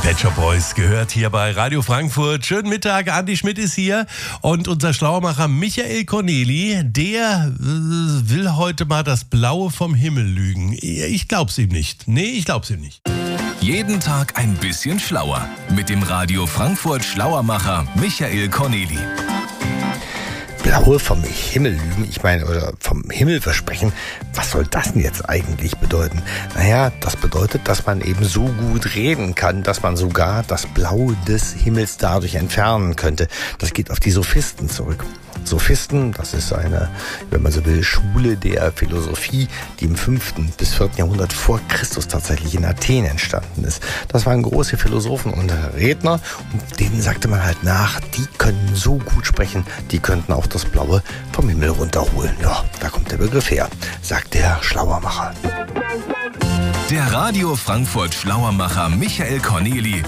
Pet Shop Boys gehört hier bei Radio Frankfurt. Schönen Mittag, Andi Schmidt ist hier und unser Schlauermacher Michael Corneli, der will heute mal das Blaue vom Himmel lügen. Ich glaub's ihm nicht. Nee, ich glaub's ihm nicht. Jeden Tag ein bisschen schlauer mit dem Radio Frankfurt Schlauermacher Michael Corneli. Blaue vom Himmel lügen, ich meine, oder vom Himmel versprechen, was soll das denn jetzt eigentlich bedeuten? Naja, das bedeutet, dass man eben so gut reden kann, dass man sogar das Blau des Himmels dadurch entfernen könnte. Das geht auf die Sophisten zurück. Sophisten, das ist eine, wenn man so will, Schule der Philosophie, die im 5. bis 4. Jahrhundert vor Christus tatsächlich in Athen entstanden ist. Das waren große Philosophen und Redner und denen sagte man halt nach, die können so gut sprechen, die könnten auch das Blaue vom Himmel runterholen. Ja, da kommt der Begriff her, sagt der Schlauermacher. Der Radio Frankfurt Schlauermacher Michael Corneli